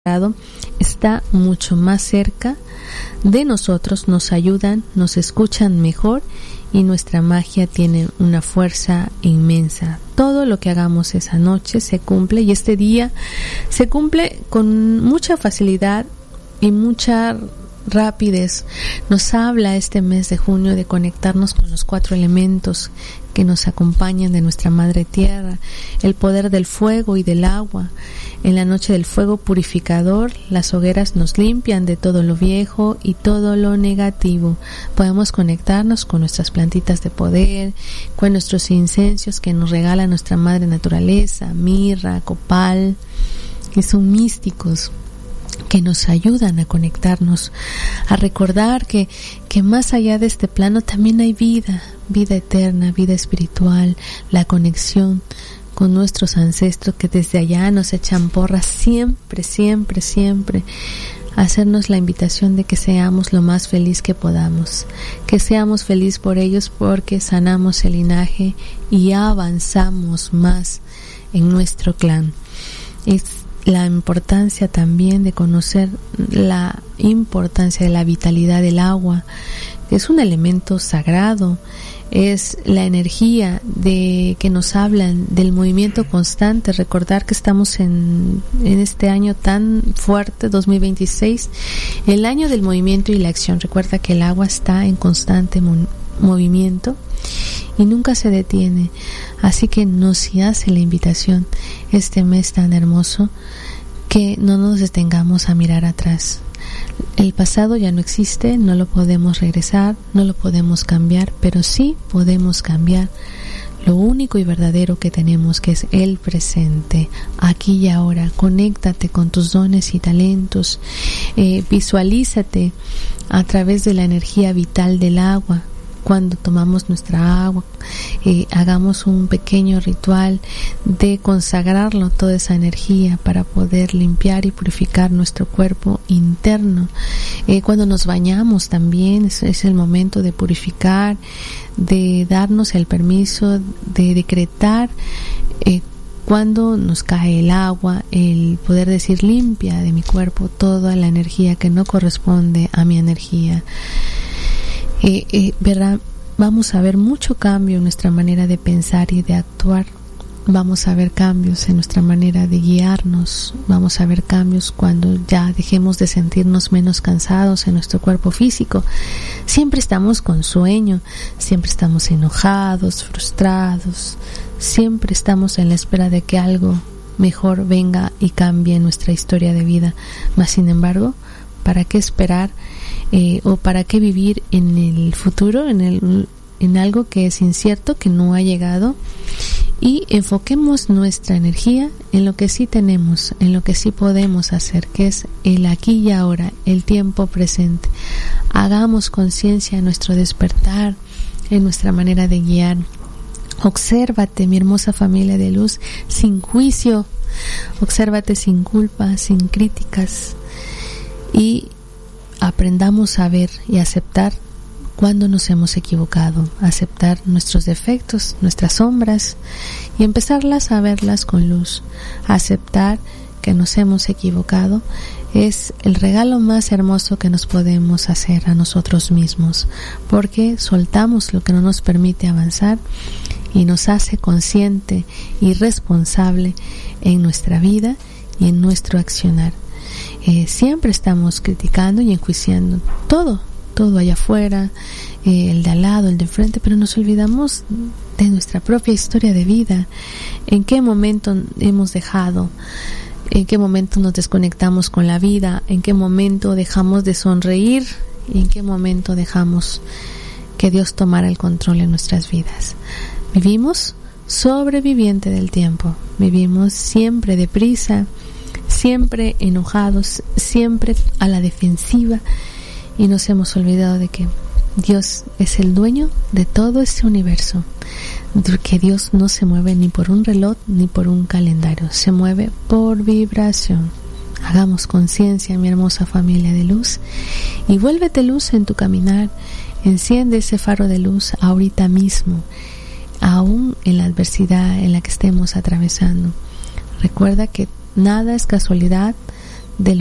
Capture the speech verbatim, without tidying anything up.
está mucho más cerca de nosotros, nos ayudan, nos escuchan mejor y nuestra magia tiene una fuerza inmensa. Todo lo que hagamos esa noche se cumple y este día se cumple con mucha facilidad y mucha rapidez. Nos habla este mes de junio de conectarnos con los cuatro elementos que nos acompañan de nuestra madre tierra, el poder del fuego y del agua. En la noche del fuego purificador, las hogueras nos limpian de todo lo viejo y todo lo negativo. Podemos conectarnos con nuestras plantitas de poder, con nuestros incensios que nos regala nuestra madre naturaleza, mirra, copal, que son místicos, que nos ayudan a conectarnos, a recordar que, que más allá de este plano también hay vida, vida eterna, vida espiritual, la conexión con nuestros ancestros que desde allá nos echan porras siempre, siempre, siempre, hacernos la invitación de que seamos lo más feliz que podamos, que seamos feliz por ellos porque sanamos el linaje y avanzamos más en nuestro clan. Es la importancia también de conocer la importancia de la vitalidad del agua, que es un elemento sagrado, es la energía de que nos hablan del movimiento constante. Recordar que estamos en, en este año tan fuerte, dos mil veintiséis, el año del movimiento y la acción. Recuerda que el agua está en constante mo- movimiento y nunca se detiene, así que nos hace la invitación este mes tan hermoso que no nos detengamos a mirar atrás. El pasado ya no existe, no lo podemos regresar, no lo podemos cambiar, pero sí podemos cambiar lo único y verdadero que tenemos, que es el presente, aquí y ahora. Conéctate con tus dones y talentos, eh, visualízate a través de la energía vital del agua. Cuando tomamos nuestra agua, eh, hagamos un pequeño ritual de consagrarlo, toda esa energía, para poder limpiar y purificar nuestro cuerpo interno. Eh, cuando nos bañamos también es, es el momento de purificar, de darnos el permiso de decretar eh, cuando nos cae el agua, el poder decir: limpia de mi cuerpo toda la energía que no corresponde a mi energía. Eh, eh, ¿verdad? Vamos a ver mucho cambio en nuestra manera de pensar y de actuar. Vamos a ver cambios en nuestra manera de guiarnos. Vamos a ver cambios cuando ya dejemos de sentirnos menos cansados en nuestro cuerpo físico. Siempre estamos con sueño, siempre estamos enojados, frustrados, siempre estamos en la espera de que algo mejor venga y cambie nuestra historia de vida. Mas sin embargo, ¿para qué esperar eh, o para qué vivir en el futuro, en el en algo que es incierto, que no ha llegado? Y enfoquemos nuestra energía en lo que sí tenemos, en lo que sí podemos hacer, que es el aquí y ahora, el tiempo presente. Hagamos conciencia en nuestro despertar, en nuestra manera de guiar. Obsérvate, mi hermosa familia de luz, sin juicio. Obsérvate sin culpa, sin críticas. Y aprendamos a ver y aceptar cuando nos hemos equivocado, aceptar nuestros defectos, nuestras sombras y empezarlas a verlas con luz. Aceptar que nos hemos equivocado es el regalo más hermoso que nos podemos hacer a nosotros mismos, porque soltamos lo que no nos permite avanzar y nos hace consciente y responsable en nuestra vida y en nuestro accionar. Eh, siempre estamos criticando y enjuiciando todo, todo allá afuera, eh, el de al lado, el de enfrente, pero nos olvidamos de nuestra propia historia de vida. ¿En qué momento hemos dejado? ¿En qué momento nos desconectamos con la vida? ¿En qué momento dejamos de sonreír? ¿Y en qué momento dejamos que Dios tomara el control en nuestras vidas? Vivimos sobreviviente del tiempo, vivimos siempre deprisa, siempre enojados, siempre a la defensiva, y nos hemos olvidado de que Dios es el dueño de todo este universo, que Dios no se mueve ni por un reloj ni por un calendario, se mueve por vibración. Hagamos conciencia, mi hermosa familia de luz, y vuélvete luz en tu caminar. Enciende ese faro de luz ahorita mismo, aún en la adversidad en la que estemos atravesando. Recuerda que nada es casualidad,